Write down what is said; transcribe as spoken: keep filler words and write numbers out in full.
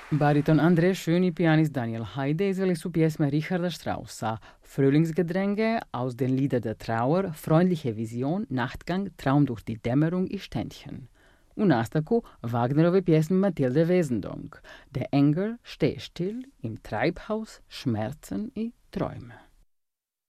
Bariton André Schön i pianist Daniel Haide izveli su pjesme Richarda Straussa, Frühlingsgedränge aus den Lieder der Trauer, Freundliche Vision, Nachtgang, Traum durch die Dämmerung i Ständchen. U nastavku Wagnerove pjesme Matilde Wesendonck, Der Engel, Steh still, Im Treibhaus, Schmerzen i Träume.